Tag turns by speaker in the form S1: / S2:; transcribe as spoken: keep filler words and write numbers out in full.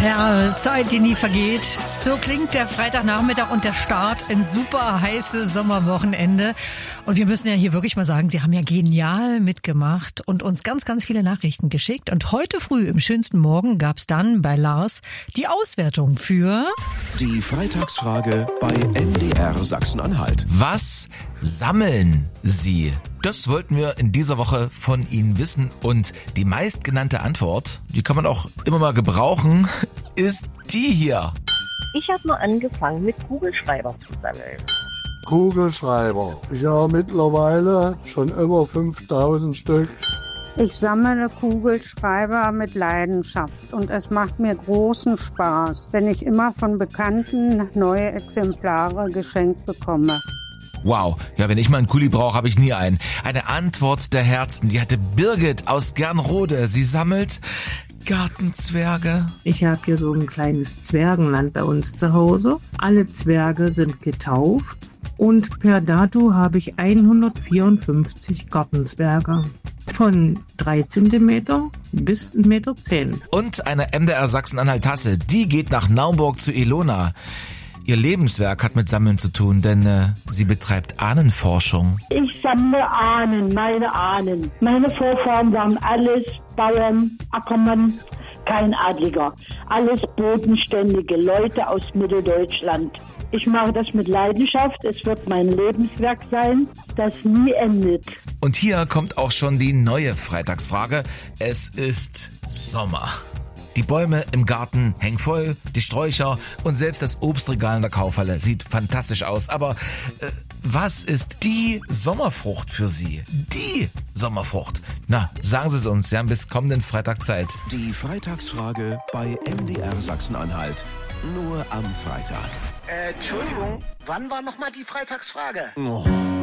S1: Ja, Zeit, die nie vergeht. So klingt der Freitagnachmittag und der Start in super heiße Sommerwochenende. Und wir müssen ja hier wirklich mal sagen, Sie haben ja genial mitgemacht und uns ganz, ganz viele Nachrichten geschickt. Und heute früh im schönsten Morgen gab's dann bei Lars die Auswertung für
S2: die Freitagsfrage bei M D R Sachsen-Anhalt.
S3: Was sammeln Sie? Das wollten wir in dieser Woche von Ihnen wissen. Und die meistgenannte Antwort, die kann man auch immer mal gebrauchen, ist die hier.
S4: Ich habe mal angefangen mit Kugelschreiber zu sammeln.
S5: Kugelschreiber. Ich habe mittlerweile schon über fünftausend Stück.
S6: Ich sammle Kugelschreiber mit Leidenschaft und es macht mir großen Spaß, wenn ich immer von Bekannten neue Exemplare geschenkt bekomme.
S3: Wow, ja, wenn ich mal einen Kuli brauche, habe ich nie einen. Eine Antwort der Herzen, die hatte Birgit aus Gernrode. Sie sammelt Gartenzwerge.
S7: Ich habe hier so ein kleines Zwergenland bei uns zu Hause. Alle Zwerge sind getauft und per dato habe ich hundertvierundfünfzig Gartenzwerge. Von drei Zentimeter bis eins Komma zehn Meter.
S3: Und eine M D R Sachsen-Anhalt-Tasse, die geht nach Naumburg zu Ilona. Ihr Lebenswerk hat mit Sammeln zu tun, denn äh, sie betreibt Ahnenforschung.
S8: Ich sammle Ahnen, meine Ahnen. Meine Vorfahren waren alles Bauern, Ackermann, kein Adliger. Alles bodenständige Leute aus Mitteldeutschland. Ich mache das mit Leidenschaft. Es wird mein Lebenswerk sein, das nie endet.
S3: Und hier kommt auch schon die neue Freitagsfrage. Es ist Sommer. Die Bäume im Garten hängen voll, die Sträucher und selbst das Obstregal in der Kaufhalle sieht fantastisch aus. Aber äh, was ist die Sommerfrucht für Sie? Die Sommerfrucht. Na, sagen Sie es uns, Sie haben bis kommenden Freitag Zeit.
S2: Die Freitagsfrage bei M D R Sachsen-Anhalt. Nur am Freitag.
S9: Äh, Entschuldigung, wann war nochmal die Freitagsfrage?
S2: Oh.